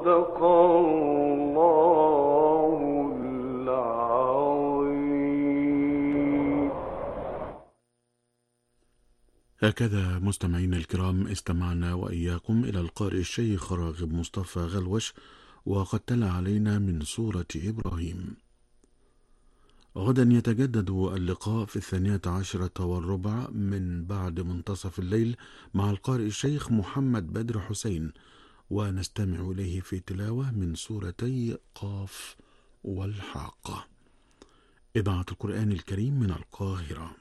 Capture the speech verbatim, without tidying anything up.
صدق الله العظيم. هكذا مستمعينا الكرام استمعنا وإياكم إلى القارئ الشيخ راغب مصطفى غلوش، وقد تلا علينا من سورة إبراهيم. غدا يتجدد اللقاء في الثانية عشرة والربع من بعد منتصف الليل مع القارئ الشيخ محمد بدر حسين، ونستمع إليه في تلاوة من سورتي قاف والحاقة. إذاعة القرآن الكريم من القاهرة.